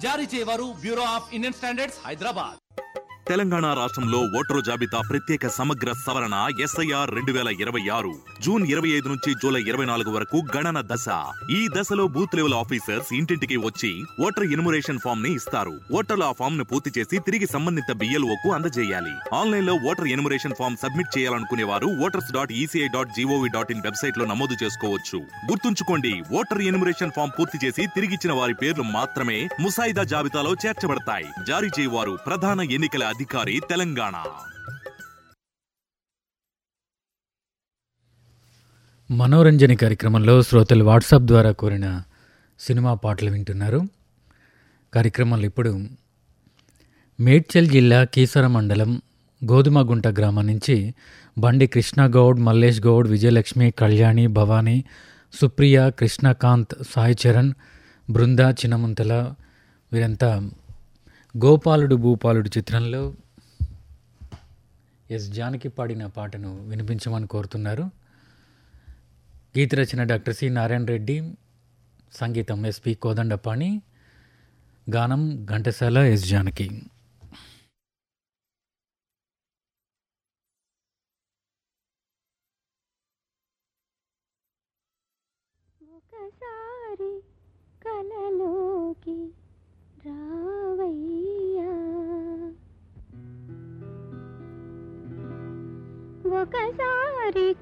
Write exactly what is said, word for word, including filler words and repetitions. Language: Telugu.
జారీ చేయవారు bureau of Indian standards Hyderabad. Telangana రాష్ట్రంలో ఓటరు జాబితా ప్రత్యేక సమగ్ర సవరణ ఎస్ఐఆర్ రెండు వేల ఇరవై ఆరు జూన్ ఇరవై ఐదు నుంచి జూలై ఇరవై నాలుగు వరకు గణన దశ. ఈ దశలో బూత్ లెవెల్ ఆఫీసర్స్ ఇంటింటికి వచ్చి ఓటర్ ఎన్యుమరేషన్ ఫామ్ ని ఇస్తారు. ఓటర్లు ఆ ఫామ్ ను పూర్తి చేసి తిరిగి సంబంధిత బిఎల్ఓకు అందజేయాలి. ఆన్లైన్ లో ఓటర్ ఎన్యుమరేషన్ ఫామ్ సబ్మిట్ చేయాలనుకునే వారు voters dot ECI dot GOV dot in website లో నమోదు చేసుకోవచ్చు. గుర్తుంచుకోండి, ఓటర్ ఎన్యుమరేషన్ ఫామ్ పూర్తి చేసి తిరిగిచ్చిన వారి పేర్లు మాత్రమే ముసాయిదా జాబితాలో చేర్చబడతాయి. జారీ చేయవారు ప్రధాన ఎన్నికల అధికారి తెలంగాణ. మనోరంజని కార్యక్రమంలో శ్రోతలు వాట్సాప్ ద్వారా కోరిన సినిమా పాటలు వింటున్నారు. కార్యక్రమంలో ఇప్పుడు మేడ్చల్ జిల్లా కీసర మండలం గోధుమగుంట గ్రామం నుంచి బండి కృష్ణగౌడ్, మల్లేష్ గౌడ్, విజయలక్ష్మి, కళ్యాణి, భవానీ, సుప్రియ, కృష్ణకాంత్, సాయి చరణ్, బృంద, చిన్నముంతల వీరంతా గోపాలుడు భూపాలుడు చిత్రంలో ఎస్ జానకి పాడిన పాటను వినిపించమని కోరుతున్నారు. గీత రచన డాక్టర్ సి నారాయణ రెడ్డి, సంగీతం ఎస్పి కోదండపాణి, గానం ఘంటసాల ఎస్ జానకి. ఒకసారి కలలోకి రావయ్యా, ఒకసారి